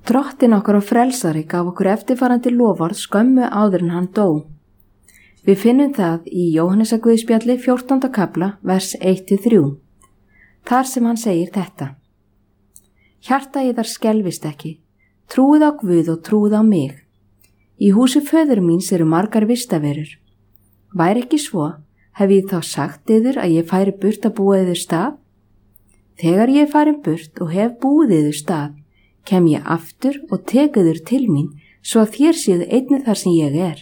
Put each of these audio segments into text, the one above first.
Drottinn okkar og frelsari gaf okkur eftirfarandi loforð skömmu áður en hann dó. Við finnum það í Jóhannesarguðspjalli 14. kafla, vers 1-3. Þar sem hann segir þetta: Hjarta yðar skelfist ekki, trúið á Guð og trúið á mig. Í húsi föður míns eru margar vistaverur. Væri ekki svo, hef ég þá sagt yður að ég færi burt að búa yður stað? Þegar ég er farin burt og hef búið yður stað, kem ég aftur og tek yður til mín, svo að þér séu einnig þar sem ég er.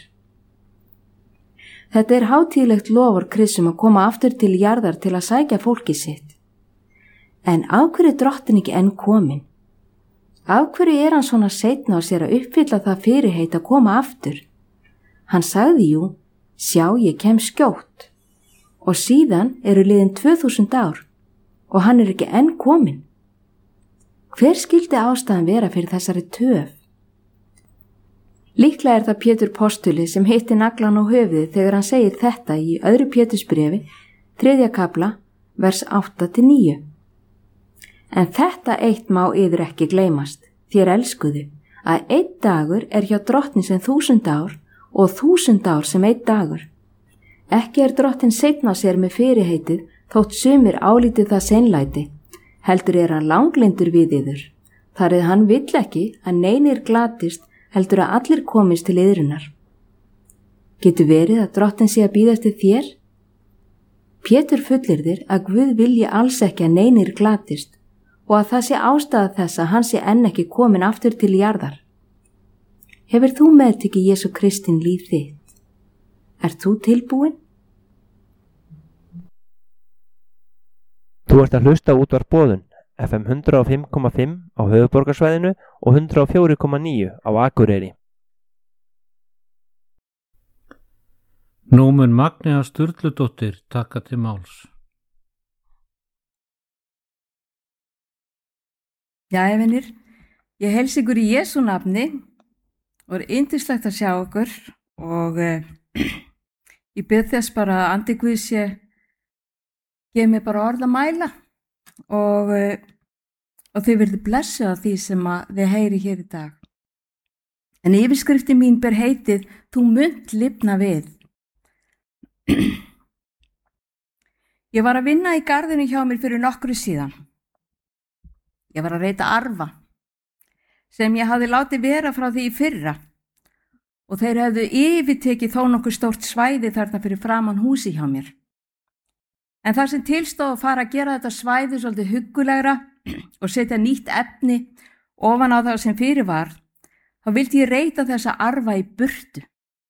Þetta er hátíðlegt loforð Kristum að koma aftur til jarðar til að sækja fólkið sitt. En af hverju er Drottinn ekki enn kominn? Af hverju er hann svona seinn á sér að uppfylla það fyrirheit að koma aftur? Hann sagði jú, sjá ég kem skjótt. Og síðan eru liðin 2000 ár og hann er ekki enn kominn. Hver skildi ástæðan vera fyrir þessari töf? Líklega er það Pétur postuli sem hitti naglan á höfuðið þegar hann segir þetta í 2. Pétursbréfi, 3. kafla, vers 8-9. En þetta eitt má yður ekki gleymast, þér elskuðu, að 1 dagur er hjá Drottni sem 1000 ár og 1000 ár sem 1 dagur. Ekki er Drottinn seinna sér með fyrirheitið þótt sumir álítið það seinlæti, heldur er hann langlyndur við yður. Þar eða hann vill ekki að neinir glatist, heldur að allir komist til yðrunar. Getur verið að Drottinn sé að bíða eftir þér? Pétur fullyrðir að Guð vilji alls ekki að neinir glatist og að það sé ástæða þess að hann sé enn ekki komin aftur til jarðar. Hefur þú meðtekið Jesú Kristinn líf þitt? Ert þú tilbúin? Þú ert að hlusta á útvarp Boðun, FM 105,5 á höfuðborgarsvæðinu og 104,9 á Akureyri. Nú mun Magnea Sturludóttir taka til máls. Jæja, vinir, ég heilsa ykkur í Jesú nafni og er yndislegt að sjá ykkur og ég bið þess bara að andi Guð sé gefa mér bara orð að mæla og þið verðið blessuð af því sem að þið heyri hér í dag. En yfirskriftin mín ber heitið Þú munt lifna við. Ég var að vinna í garðinu hjá mér fyrir nokkru síðan. Ég var að reyta arfa sem ég hafði látið vera frá því í fyrra og þeir hefðu yfirtekið þó nokkuð stórt svæði þarna fyrir framan húsi hjá mér. En þar sem tilstóð að fara að gera þetta svæði svolítið huggulegra og setja nýtt efni ofan á það sem fyrir var, þá vildi ég reyta þessa arfa í burtu.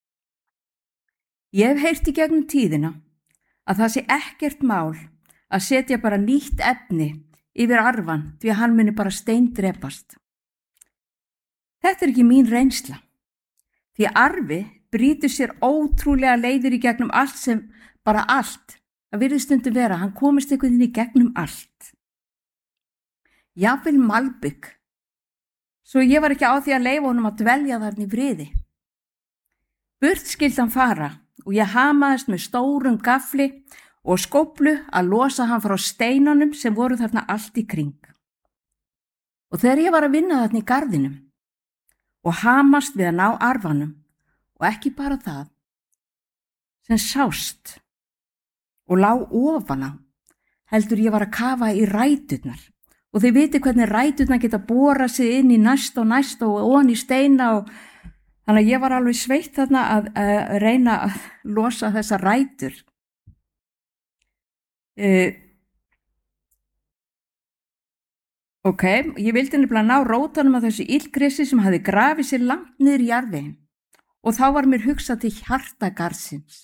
Ég hef heyrt í gegnum tíðina að það sé ekkert mál að setja bara nýtt efni yfir arfan því að hann muni bara steindrepast. Þetta er ekki mín reynsla, því arfi brýtur sér ótrúlega leiðir í gegnum allt sem, bara allt, það virðist stundum vera, hann komist einhvern veginn í gegnum allt. Jafnvel malbygg, svo ég var ekki á því að leyfa honum að dvelja þarna í friði. Burt skyldi hann fara og ég hamaðist með stórum gafli og skóflu að losa hann frá steinunum sem voru þarna allt í kring. Og þegar ég var að vinna þarna í garðinum og hamast við að ná arfanum og ekki bara það sem sást og lá ofan á, heldur ég var að kafa í ræturnar og þið viti hvernig ræturnar geta borað sig inn í næst og onni í steina og þannig að ég var alveg sveitt þarna að reyna að losa þessa rætur. Ég vildi nefnilega ná rótanum af þessu illgresi sem hafði grafið sér langt niður í jarðveginn og þá var mér hugsað til hjarta garðsins.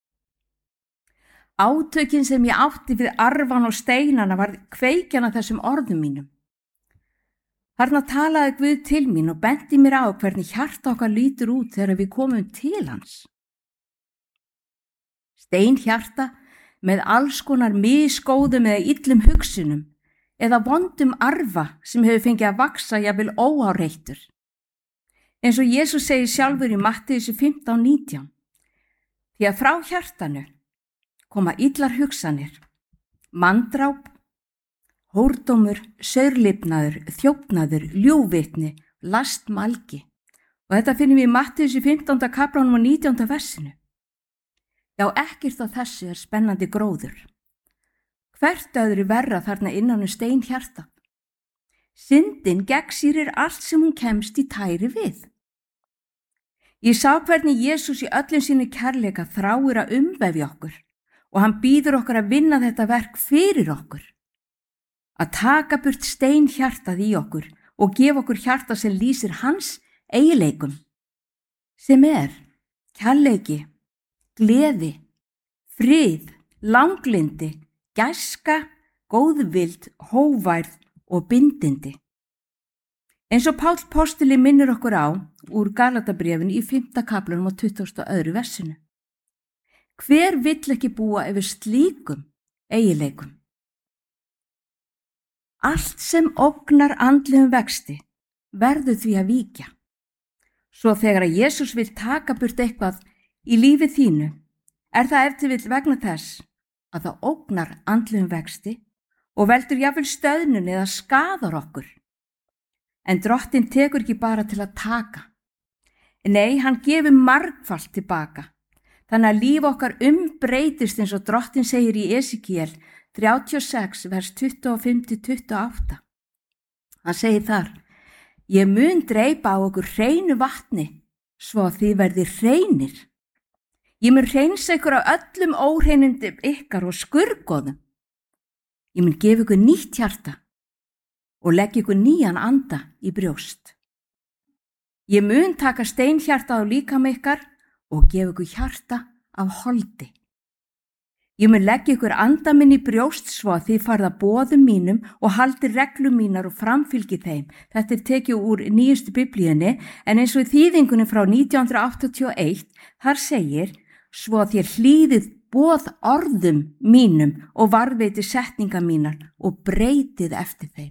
Átökin sem ég átti við arfan og steinana var kveikjan af þessum orðum mínum. Þarna talaði Guð til mín og benti mér á hvernig hjarta okkar lítur út þegar við komum til hans. Steinhjarta með alls konar misgóðum eða illum hugsunum eða vondum arfa sem hefur fengið að vaksa jafnvel óáreittur. Eins og Jesús segir sjálfur í Matteus 15:19, því að frá hjartanu koma illar hugsanir, manndráp, hórdómur, saurlifnaður, þjófnaður, ljúgvitni, last malgi. Og þetta finnum við í Mattheus í 15. kaplanum og 19. versinu. Já, ekkert á þessu spennandi gróður. Hvert öðru verra þarna innan steinhjarta. Syndin gegnsýrir allt sem hún kemst í tæri við. Ég sá hvernig Jesús í öllum sínu kærleika þráir að umvefja okkur og hann býður okkur að vinna þetta verk fyrir okkur. Að taka burt steinhjartað í okkur og gefa okkur hjarta sem lýsir hans eiginleikum, sem kærleiki, gleði, frið, langlindi, gæska, góðvild, hóværð og bindindi. Eins og Páll postuli minnir okkur á úr Galatabréfinu í 5. kaplanum og 22. versinu. Hver vill ekki búa yfir slíkum eiginleikum? Allt sem ógnar andlegum vexti verður því að víkja. Svo þegar að Jesús vill taka burt eitthvað í lífi þínu, það ef til vill vegna þess að það ógnar andlegum vexti og veldur jafnvel stöðnun eða skaðar okkur. En Drottinn tekur ekki bara til að taka. Nei, hann gefur margfalt tilbaka. Þannig að líf okkar umbreytist eins og Drottinn segir í Esekiel 36, vers 25-28. Hann segir þar: Ég mun dreipa á okkur hreinu vatni, svo að þið verðið hreinir. Ég mun hreinsa ykkur á öllum óhreinindum ykkar og skurgoðum. Ég mun gefa ykkur nýtt hjarta og leggja ykkur nýjan anda í brjóst. Ég mun taka steinhjarta á líkama ykkar og gefa ykkur hjarta af holdi. Ég mun leggja ykkur anda minn í brjóst svo að þið farið að boðum mínum og haldi reglum mínar og framfylgi þeim. Þetta tekið úr nýjustu biblíunni, en eins og í þýðingunni frá 1981, þar segir: Svo að þér hlýðið boð orðum mínum og varðveiti setninga mínar og breytið eftir þeim.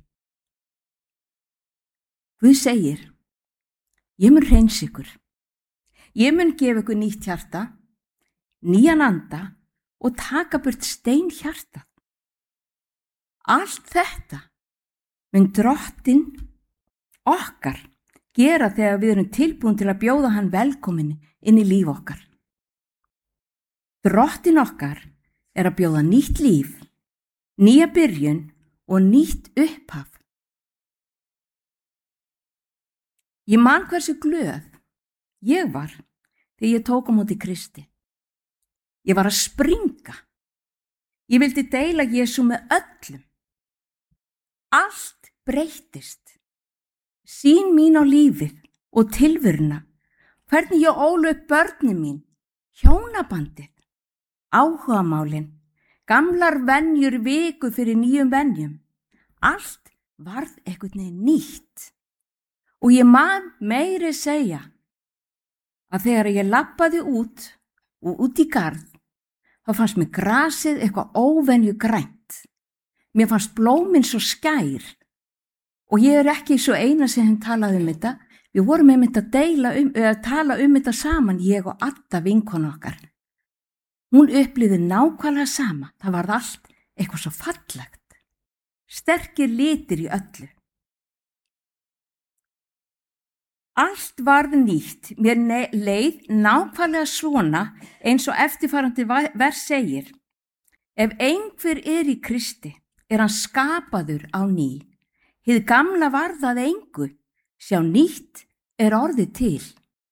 Guð segir: Ég mun hreinsa ykkur. Ég mun gefa ykkur nýtt hjarta, nýjan anda og taka burt steinhjartað. Allt þetta mun Drottinn okkar gera þegar við erum tilbúin til að bjóða hann velkomin inn í líf okkar. Drottinn okkar að bjóða nýtt líf, nýja byrjun og nýtt upphaf. Ég man hversu glöð ég var þegar ég tók á móti Kristi. Ég var að springa. Ég vildi deila Jesú með öllum. Allt breyttist. Sýn mín á lífið og tilveruna, hvernig ég ólu upp börnin mín, hjónabandið, áhugamálin, gamlar venjur viku fyrir nýjum venjum. Allt varð einhvern veginn nýtt. Og ég man meiri segja að þegar ég labbaði út í garð, þá fannst mér grasið eitthvað óvenju grænt. Mér fannst blómin svo skær. Og ég ekki svo eina sem talaði þetta. Við vorum einmitt að tala þetta saman, ég og Adda vinkona okkar. Hún upplifði nákvæmlega sama. Það var allt eitthvað svo fallegt. Sterkir litir í öllu. Allt varð nýtt, mér leið nákvæmlega svona eins og eftirfarandi vers segir: Ef einhver í Kristi, hann skapaður á ný. Hið gamla varð að engu, sjá nýtt orðið til.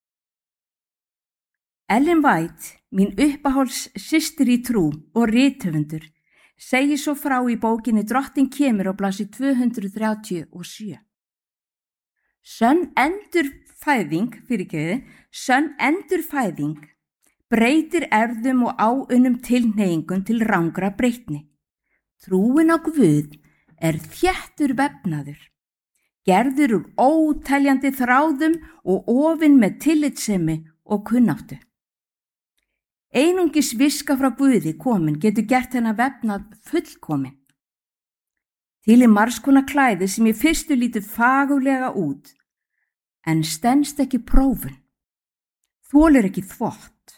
Ellen White, mín uppáhalds systir í trú og rithöfundur, segir svo frá í bókinni Drottinn kemur á blaðsíðu 237. Sönn endurfæðing breytir erfðum og áunnum tilhneigingum til rangra breytni. Trúin á Guð þéttur vefnaður, gerður úr óteljandi þráðum og ofinn með tillitssemi og kunnáttu. Einungis viska frá Guði komin getur gert hennar vefnað fullkomin. Til margs konar klæði sem í fyrstu lítur fagurlega út, en stenst ekki prófun, þolir ekki þvott.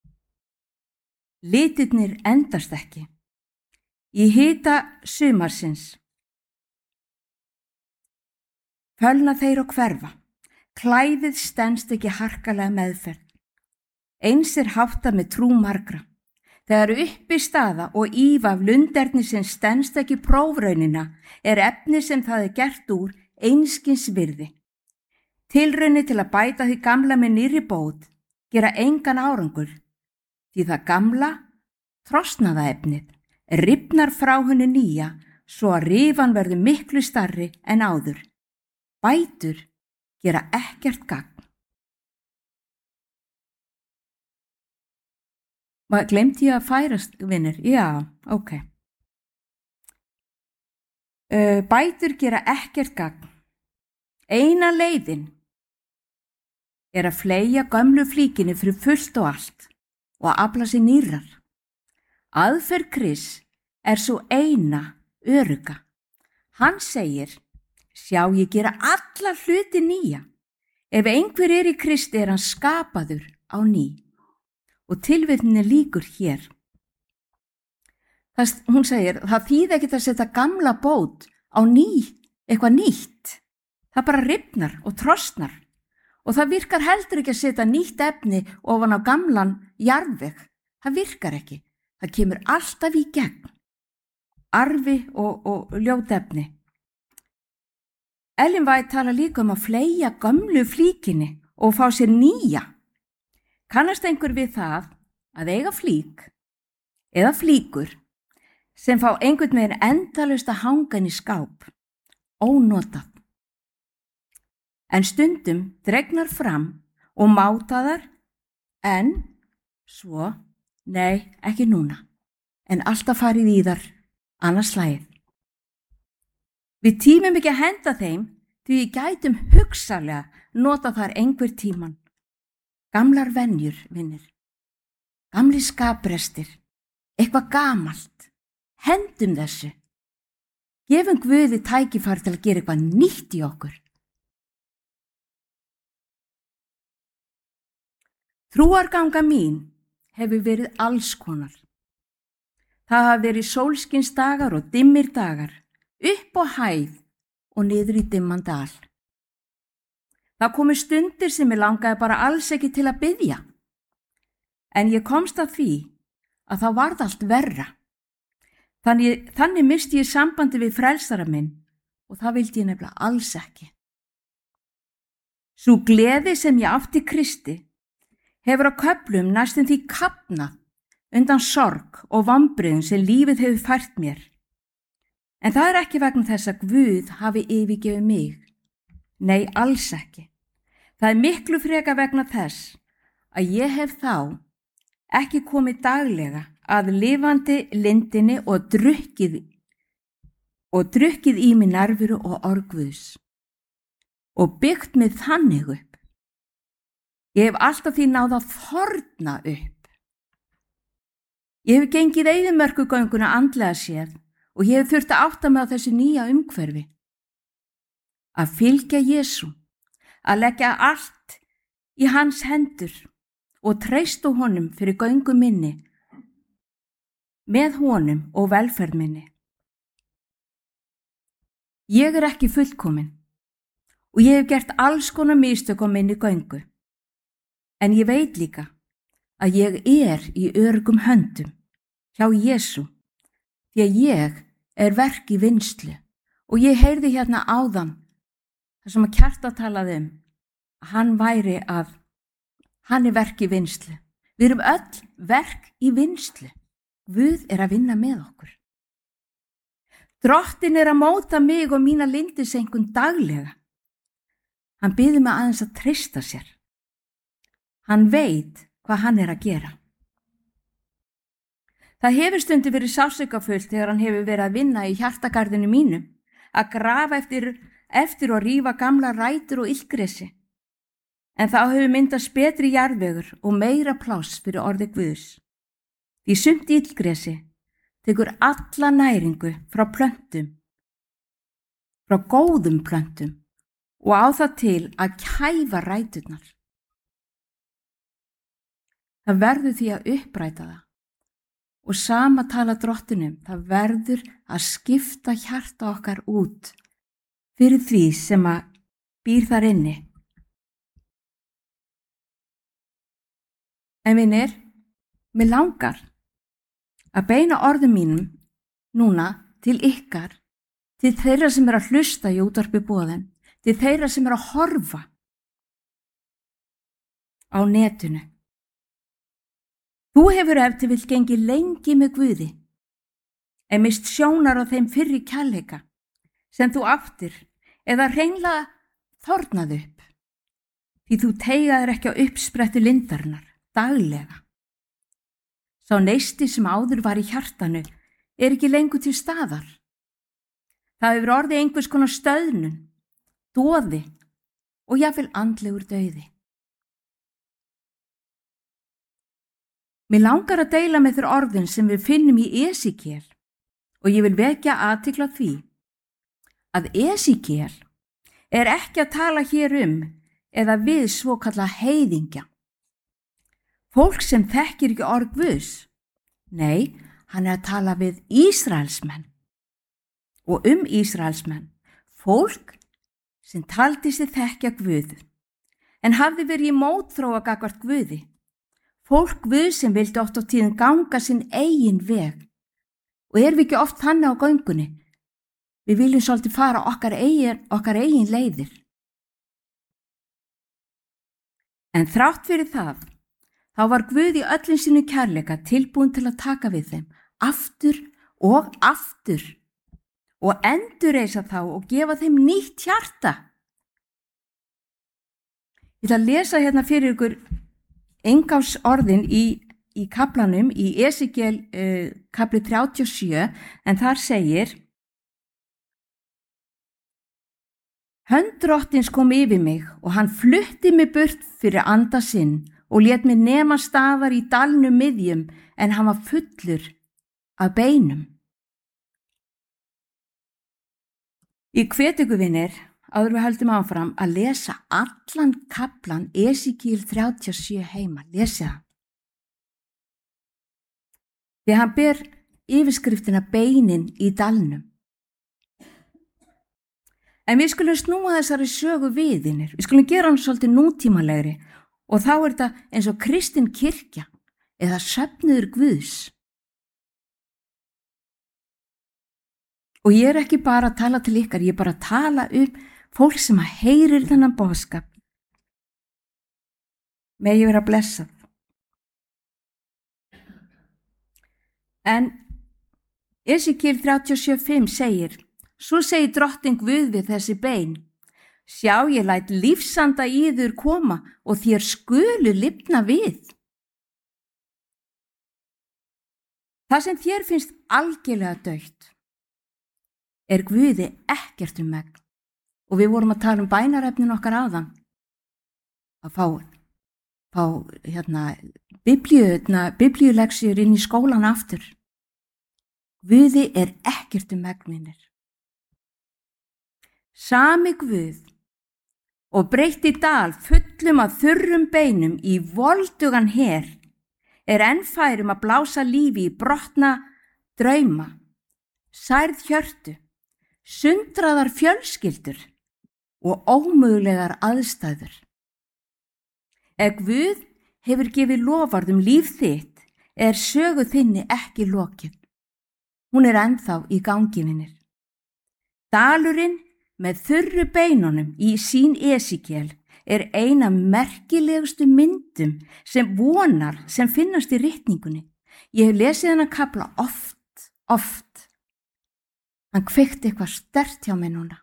Litirnir endast ekki. Í hita sumarsins fölna þeir og hverfa, Klæðið stenst ekki harkalega meðferð. Eins háttað með trú margra. Þegar uppi staða og íf af lunderni sem stenst ekki prófraunina efni sem það gert úr einskins virði. Tilraunir til að bæta því gamla með nýrri bót gera engan árangur, því það gamla, trosnaða efnið, rifnar frá henni nýja svo að rifan verður miklu starri en áður. Bætur gera ekkert gagn. Gleymdi ég að færast, vinir? Já, ok. Bætur gera ekkert gagn. Eina leiðin að fleygja gömlu flíkinni fyrir fullt og allt og að afla sér nýrrar. Aðferð Krists svo eina örugga. Hann segir, sjá ég gera alla hluti nýja. Ef einhver í Kristi hann skapaður á ný. Og tilvitninni lýkur hér. Hún segir, það þýði ekkert að setja gamla bót á eitthvað nýtt. Það bara rifnar og trosnar. Og það virkar heldur ekki að setja nýtt efni ofan á gamlan jarðveg. Það virkar ekki. Það kemur alltaf í gegn. Arfi og ljót efni. Ellen White tala líka að fleygja gömlu flíkinni og fá sér nýja. Kannast einhver við það að eiga flík eða flíkur sem fá einhvern veginn endalaust að hanga inn í skáp, ónotað. En stundum dregnar fram og mátaðar en svo, nei, ekki núna, en alltaf farið í þar annars slagið. Við tímum ekki að henda þeim því við gætum hugsanlega nota þar einhver tíman. Gamlar venjur, vinir. Gamli skaprestir. Eitthvað gamalt. Hendum þessu. Gefum Guði tækifæri til að gera eitthvað nýtt í okkur. Trúarganga mín hefur verið alls konar. Það hafa verið sólskinsdagar og dimmir dagar, upp á hæð og niður í dimman dal. Það komu stundir sem ég langaði bara alls ekki til að biðja. En ég komst að því að það varð allt verra. Þannig misti ég sambandi við frelsara minn og það vildi ég nefnilega alls ekki. Sú gleði sem ég átti Kristi hefur á köflum næstum því kafnað undan sorg og vombriðum sem lífið hefur fært mér. En það ekki vegna þess að Guð hafi yfirgefið mig. Nei, alls ekki. Það miklu freka vegna þess að ég hef þá ekki komið daglega að lifandi lindinni og drukkið í mig nærveru og orð Guðs og byggt mig þannig upp. Ég hef alltaf því náð að þorna upp. Ég hef gengið eyðimörkugönguna andlega séð og ég hef þurft að átta mig á þessu nýja umhverfi. Að fylgja Jesú, að leggja allt í hans hendur og treysta honum fyrir göngu minni, með honum og velferð minni. Ég ekki fullkomin og ég hef gert alls konar mistök á minni göngu, en ég veit líka að ég í öruggum höndum hjá Jesú, því að ég verk í vinnslu og ég heyrði hérna áðan þar sem að Kjartan talaði að hann verk í vinnslu. Við erum öll verk í vinnslu. Guð að vinna með okkur. Drottinn að móta mig og mína lindisengun daglega. Hann biður mig aðeins að treysta sér. Hann veit hvað hann að gera. Það hefur stundum verið sársaukafullt þegar hann hefur verið að vinna í hjartagarðinu mínum, að grafa eftir og rífa gamla rætur og illgresi. En þá hefur myndast betri jarðvegur og meira pláss fyrir orði Guðs. Því sumt illgresi tekur alla næringu frá plöntum, frá góðum plöntum og á það til að kæfa ræturnar. Það verður því að uppræta það. Og sama tala Drottinum, það verður að skipta hjarta okkar út fyrir því sem að býr þar inni En vinir, mér langar að beina orðum mínum núna til ykkar, til þeirra sem að hlusta í útvarpi boðin, til þeirra sem að horfa á netinu. Þú hefur ef til vill gengið lengi með Guði, en mist sjónar á þeim fyrri kærleika sem þú áttir eða hreinlega þornað upp, því þú teygaðir ekki á uppsprettu lindarinnar daglega. Sá neisti sem áður var í hjartanu ekki lengur til staðar. Það hefur orðið einhvers konar stöðnun, doði og jafnvel andlegur dauði. Mér langar að deila með þér orðin sem við finnum í Esekiel og ég vil vekja athygli á því að Esekiel ekki að tala hér eða við svokallað heiðingja. Fólk sem þekkir ekki orð Guðs. Nei, hann að tala við Ísraelsmenn. Og Ísraelsmenn, fólk sem taldi sig þekkja Guð, en hafði verið í mótþróa gagnvart Guði. Fólk Guð sem vildi oft á tíðum ganga sinn eigin veg. Og við ekki oft þannig á göngunni. Við viljum svolítið fara okkar eigin leiðir. En þrátt fyrir það, þá var Guð í öllum sínu kærleika tilbúin til að taka við þeim aftur og endurreisa þá og gefa þeim nýtt hjarta. Ég ætla að lesa hérna fyrir ykkur inngangsorðin í kaflanum í Esekiel kapli 37, en þar segir: Hönd Drottins kom yfir mig og hann flutti mig burt fyrir anda sinn og lét mig nema staðar í dalnum miðjum, en hann var fullur af beinum. Ég hvet ykkur vinir, áður við höldum áfram, að lesa allan kaflan Esekiel 37 heima, lesi það. Því hann ber yfirskriftina beinin í dalnum. En við skulum snúa þessari sögu við, vinir. Við skulum gera hann svolítið nútímalegri og þá þetta eins og kristin kirkja eða söfnuður Guðs. Og ég ekki bara að tala til ykkar, ég bara að tala fólk sem að heyrir þennan boðskap. Megi vera blessað. En Esekiel 37:5 segir: Svo segir Drottinn Guð við þessi bein: Sjá, ég læt lífsanda í yður koma og þér skulu lifna við. Það sem þér finnst algjörlega dautt Guði ekkert megn. Og við vorum að tala bænarefnin okkar áðan. Að fá biblíuleksjur inn í skólan aftur. Guði ekkert megnir. Sami Guð og breytti dal fullum af þurrum beinum í voldugan her enn fær að blása lífi í brotna drauma, særð hjörtu, sundraðar fjölskyldur og ómögulegar aðstæður. Ef Guð hefur gefið loforð líf þitt, sögu þinni ekki lokið. Hún ennþá í gangi, vinir. Dalurinn með þurru beinunum í sín Esekiel eina merkilegustu myndum sem vonar sem finnast í ritningunni. Ég hef lesið hana kafla oft. Hann kveikti eitthvað sterkt hjá mig núna.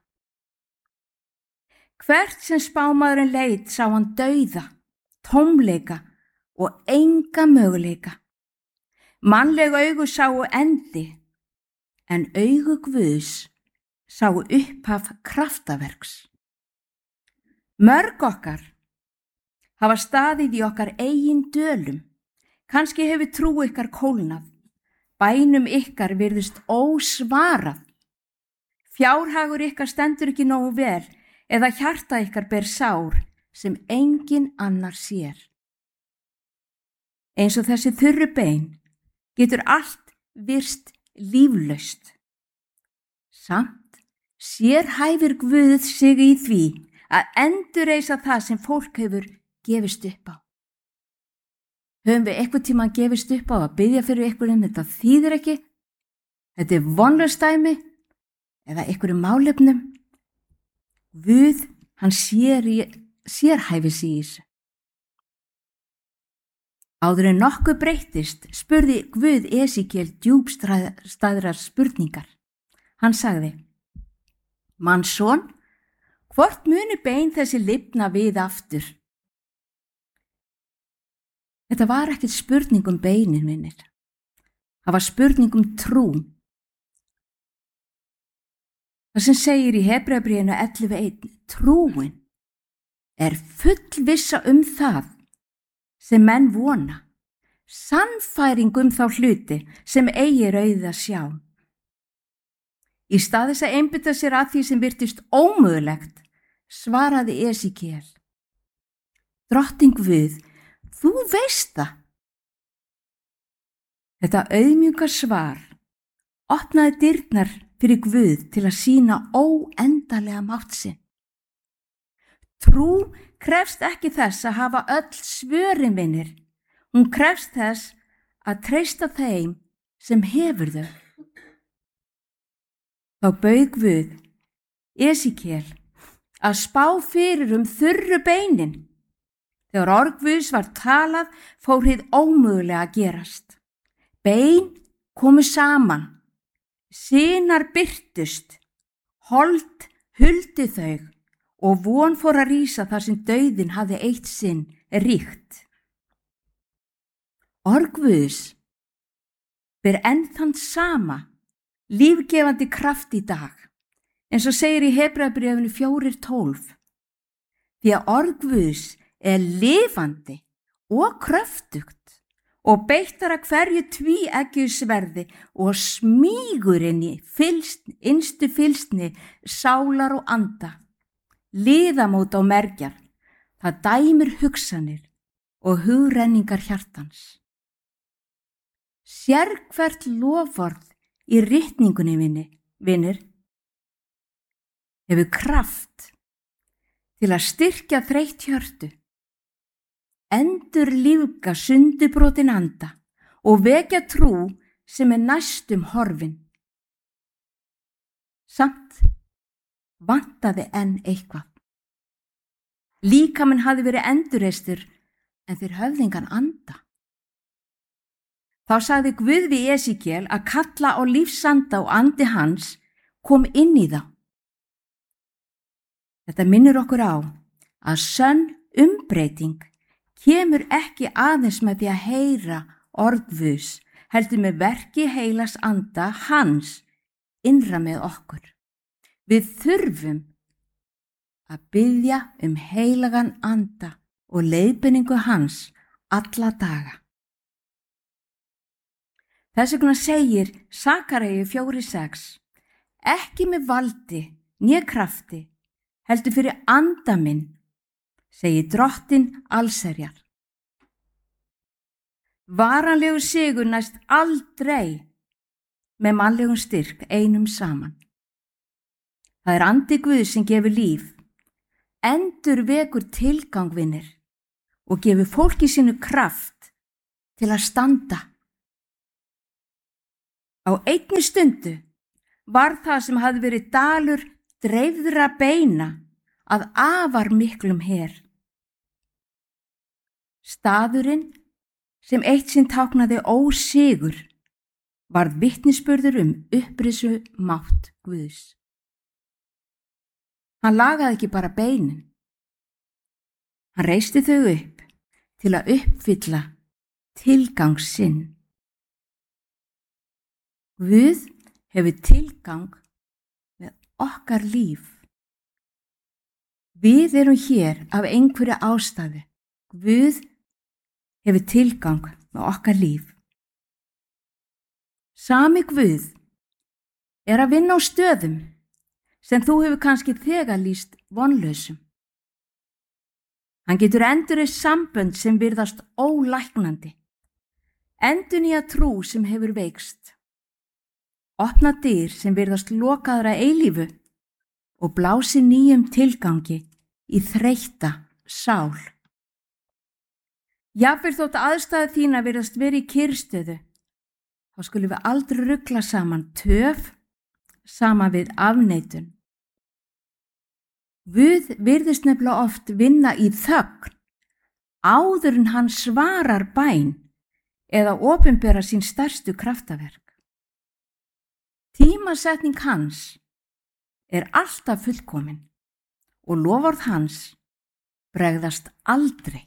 Hvert sem spámaðurinn leit sá hann dauða, tómleika og enga möguleika. Mannleg augu sáu endi, en augu Guðs sáu upphaf kraftaverks. Mörg okkar hafa staðið í okkar eigin dölum. Kannski hefur trú ykkar kólnað. Bænum ykkar virðist ósvarað. Fjárhagur ykkar stendur ekki nógu vel eða hjarta ykkar ber sár sem engin annar sér. Eins og þessi þurru bein getur allt virst líflaust. Samt sérhæfir Guð sig í því að endurreisa það sem fólk hefur gefist upp á. Höfum við eitthvað tíma að gefist upp á að biðja fyrir einhverjum, þetta þýðir ekki, þetta vonlaust dæmi eða einhverjum málefnum. Guð, hann sérhæfis í þessu. Áður en nokkuð breyttist spurði Guð Esekiel djúpstæðrar spurningar. Hann sagði: Mannsson, hvort muni bein þessi lifna við aftur? Þetta var ekkert spurning um beinin, vinir. Það var spurning um trú. Það sem segir í Hebreabréfinu 11:1, trúin er fullvissa um það sem menn vona, sannfæring um þá hluti sem eigi auga sjá. Í stað þess að einbeita sér að því sem virtist ómögulegt, svaraði Esekiel: Drottinn Guð, þú veist það. Þetta auðmjúka svar opnaði dyrnar fyrir Guð til að sýna óendanlega mátt sinn. Trú krefst ekki þess að hafa öll svörin, vinir. Hún krefst þess að treysta þeim sem hefur þau. Þá bauð Guð Esekiel að spá fyrir þurru beinin. Þegar orð Guðs var talað, fór hið ómögulega að gerast. Bein komu saman, sinar birtust, hold huldi þau og von fór að rísa þar sem dauðinn hafði eitt sinn ríkt. Orð Guðs ber enn þann sama lífgefandi kraft í dag, eins og segir í Hebreabréfinu 4:12. Því að orð Guðs er lifandi og kröftugt og beittar að hverju tvíeggju sverði og smýgur inn í innstu fylsni sálar og anda, liðamót og mergjar. Það dæmir hugsanir og hugrenningar hjartans. Sérhvert loforð í ritningunni, vinir, hefur kraft til að styrkja þreytt hjörtu, endur lífga sundubrotin anda og vekja trú sem er næstum horfin. Samt vantaði enn eitthvað. Líkaminn hafði verið endurreistur en þeir höfðingan anda. Þá sagði Guð við Esekiel að kalla á lífsanda og andi hans kom inn í þá. Þetta minnir okkur á að sönn umbreyting kemur ekki aðeins með því að heyra orð Guðs, heldur með verki heilags anda hans innra með okkur. Við þurfum að biðja heilagan anda og leiðbeiningu hans alla daga. Þess vegna segir Sakaríu 4:6: Ekki með valdi né krafti, heldur fyrir anda minn, segir Drottinn allsherjar. Varanlegur sigur næst aldrei með mannlegum styrk einum saman. Það er andi Guðs sem gefur líf, endur vekur tilgang, vinir, og gefur fólki sínu kraft til að standa. Á einni stundu var það sem hafði verið dalur dreifðra beina að afar miklum her. Staðurinn sem eitt sinn táknaði ósigur varð vitnisburður upprisu mátt Guðs. Hann lagaði ekki bara beinin. Hann reisti þau upp til að uppfylla tilgang sinn. Guð hefur tilgang með okkar líf. Við erum hér af einhverju ástæðu. Guð hefur tilgang með okkar líf. Sami Guð er að vinna á stöðum sem þú hefur kannski þegar lýst vonlausum. Hann getur endurreist sambönd sem virðast ólæknandi, endurnýja trú sem hefur veikst, opna dyr sem virðast lokaðra eilífu og blási nýjum tilgangi í þreytta sál. Jafnvel þótt aðstæða þína virðast verið í kyrrstöðu, þá skulum við aldrei rugla saman töf saman við afneitun. Guð virðist nefnilega oft vinna í þögn áður en hann svarar bæn eða opinbera sín stærstu kraftaverk. Tímasetning hans er alltaf fullkomin og loforð hans bregðast aldrei.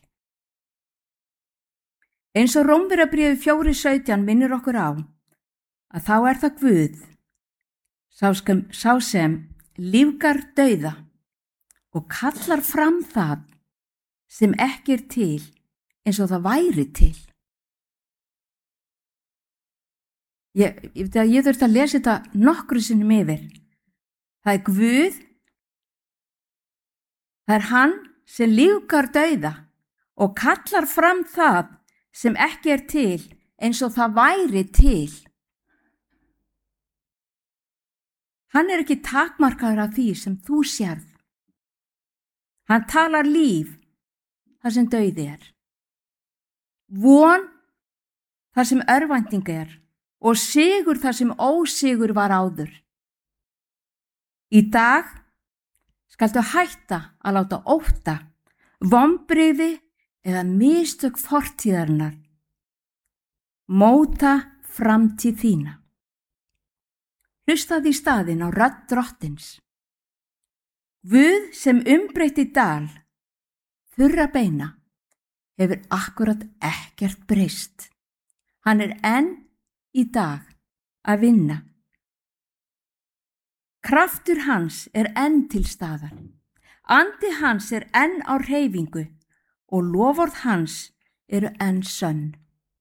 Eins og Rómverjabréfið 4:17 minnir okkur á að þá er það Guð, sá sem lífgar dauða og kallar fram það sem ekki er til eins og það væri til. Ég þurfti að lesa þetta nokkru sinnum yfir. Það er Guð, það er hann sem lífgar dauða og kallar fram það sem ekki er til eins og það væri til. Hann er ekki takmarkaður af því sem þú sérð. Hann talar líf þar sem dauði er, von þar sem örvænting er og sigur þar sem ósigur var áður. Í dag skaltu hætta að láta ótta, vonbrigði eða mistök fortíðarinnar móta framtíð þína. Hlustaðu í staðinn á rödd Drottins. Guð sem umbreytti dal þurra beina hefur akkurat ekkert breyst. Hann er enn í dag að vinna. Kraftur hans er enn til staðar. Andi hans er enn á hreyfingu og loforð hans eru enn sönn.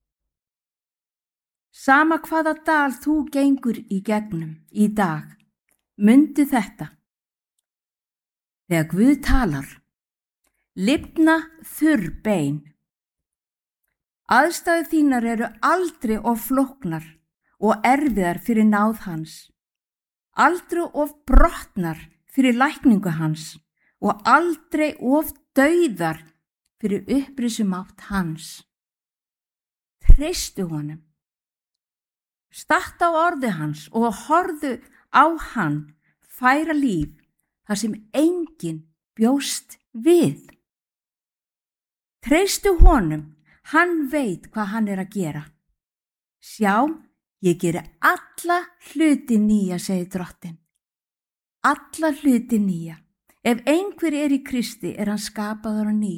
Sama hvaða dal þú gengur í gegnum í dag, mundu þetta. Þegar Guð talar, lifna þurr bein. Aðstæður þínar eru aldrei of flóknar og erfiðar fyrir náð hans, aldrei of brotnar fyrir lækningu hans og aldrei of dauðar fyrir upprisumátt hans. Treystu honum. Statt á orði hans og horfðu á hann færa líf þar sem enginn bjóst við. Treystu honum, hann veit hvað hann er að gera. Sjá, ég geri alla hluti nýja, segir Drottinn. Alla hluti nýja. Ef einhver er í Kristi er hann skapaður á ný.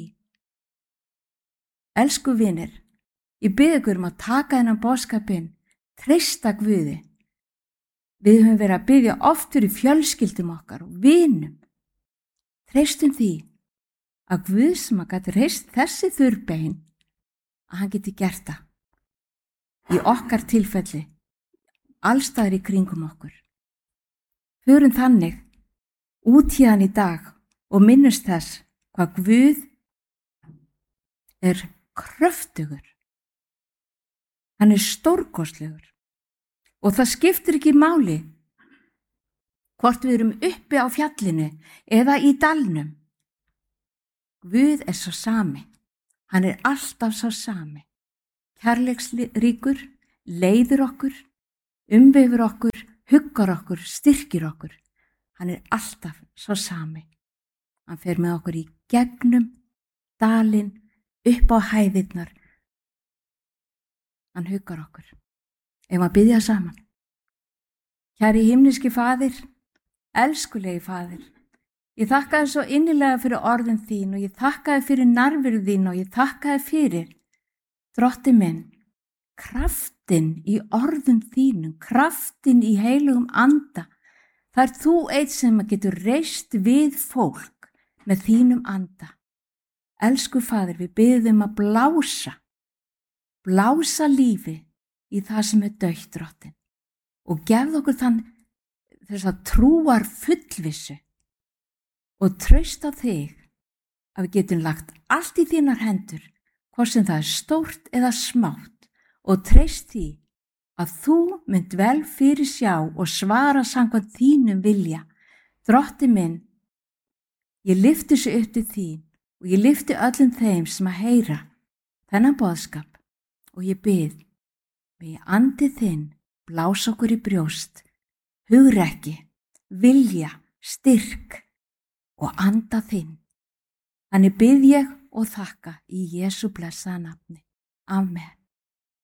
Elsku vinir, ég bið ykkur að taka þennan boðskapinn, treysta Guði. Við höfum verið að biðja oft fyrir fjölskyldum okkar og vinum. Treystum því að Guð sem að gæti reist þessi þurrbein, að hann geti gert það. Í okkar tilfelli, allstaðar í kringum okkur. Förum þannig út hérna í dag og minnumst þess hvað Guð er kröftugur. Hann er stórkostlegur og það skiptir ekki máli hvort við erum uppi á fjallinu eða í dalnum. Guð er sá sami. Hann er alltaf sá sami. Kærleiksríkur, leiðir okkur, umvefur okkur, huggar okkur, styrkir okkur. Hann er alltaf sá sami. Hann fer með okkur í gegnum dalinn, upp á hæðirnar. Hann huggar okkur. Ef að biðja saman. Kæri himneski Faðir, elskulegi Faðir, ég þakka þér svo innilega fyrir orðin þín og ég þakka þér fyrir nærveru þín og ég þakka þér fyrir, Drottinn minn, kraftin í orðum þínum, kraftin í heilugum anda. Það er þú eitt sem getur reist við fólk með þínum anda. Elsku Faðir, við biðjum að blása lífi í það sem er dautt, Drottinn, og gefðu okkur þess að trúar fullvissu og traust á þig að við getum lagt allt í þínar hendur, hvort sem það er stórt eða smátt, og treyst því að þú mynd vel fyrir sjá og svara samkvæmt þínum vilja. Drottinn minn, ég lyfti þessu upp til þín og ég lyfti öllum þeim sem að heyra þennan boðskap og ég bið með andi þinn blás okkur í brjóst, hugrekki, vilja, styrk og anda þinn. Þannig bið ég og þakka í Jesú blessaða nafni. Amen.